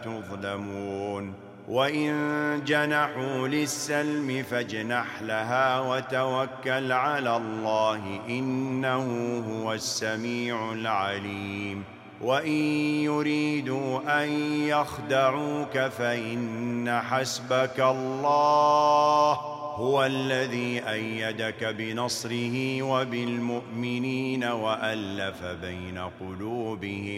تظلمون وإن جنحوا للسلم فاجنح لها وتوكل على الله إنه هو السميع العليم وإن يريدوا أن يخدعوك فإن حسبك الله هو الذي أيدك بنصره وبالمؤمنين وألف بين قلوبهم